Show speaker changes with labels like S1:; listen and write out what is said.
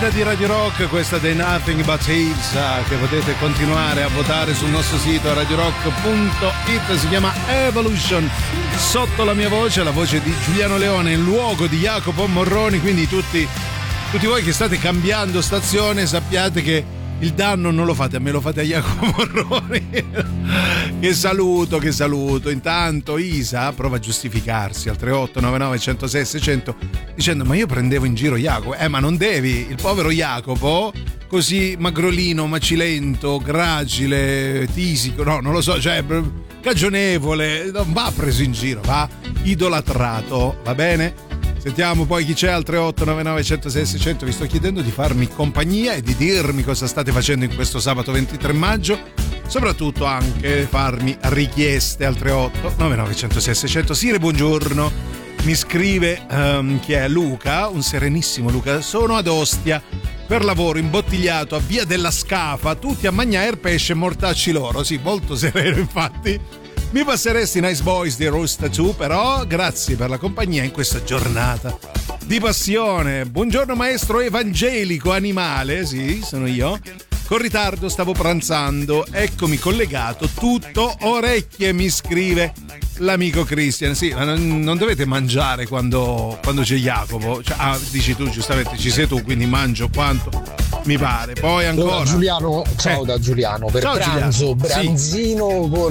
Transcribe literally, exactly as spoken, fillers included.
S1: diretta di Radio Rock, questa dei Nothing But Thieves, che potete continuare a votare sul nostro sito radio rock punto it. Si chiama Evolution. Sotto la mia voce, la voce di Giuliano Leone in luogo di Jacopo Morroni, quindi tutti, tutti voi che state cambiando stazione sappiate che il danno non lo fate a me, lo fate a Jacopo Morroni. Che saluto, che saluto. Intanto Isa prova a giustificarsi al tre otto nove nove uno zero sei sei zero zero dicendo: ma io prendevo in giro Jacopo. Eh, ma non devi. Il povero Jacopo, così magrolino, macilento, gracile, tisico, no, non lo so, cioè cagionevole, non va preso in giro, va idolatrato, va bene? Sentiamo poi chi c'è al tre otto nove nove uno zero sei sei zero zero. Vi sto chiedendo di farmi compagnia e di dirmi cosa state facendo in questo sabato ventitré maggio, soprattutto anche farmi richieste al tre otto nove nove uno zero sei sei zero zero. Sire, buongiorno. Mi scrive um, chi è? Luca, un serenissimo Luca. Sono ad Ostia per lavoro, imbottigliato a Via della Scafa, tutti a mangiare il pesce e mortacci loro. Sì, molto sereno infatti. Mi passeresti Nice Boys di Rooster due, però grazie per la compagnia in questa giornata di passione. Buongiorno maestro evangelico animale, sì, sono io. Con ritardo stavo pranzando, eccomi collegato, tutto orecchie, mi scrive l'amico Christian. Sì, ma non, non dovete mangiare quando, quando c'è Jacopo, cioè, ah, dici tu giustamente, ci sei tu, quindi mangio quanto mi pare. Poi ancora
S2: allora, Giuliano, ciao
S1: eh.
S2: da Giuliano per
S1: ciao,
S2: pranzo,
S1: Giuliano.
S2: branzino
S1: Sì.
S2: con